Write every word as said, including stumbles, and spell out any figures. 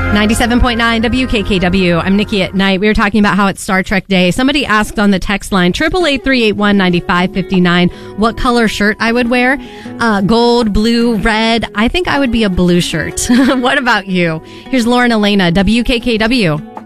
ninety-seven point nine W K K W. I'm Nikki at Night. We were talking about how it's Star Trek Day. Somebody asked on the text line, triple eight three eight one nine five five nine, what color shirt I would wear. Uh, gold, blue, red. I think I would be a blue shirt. What about you? Here's Lauren Elena, W K K W.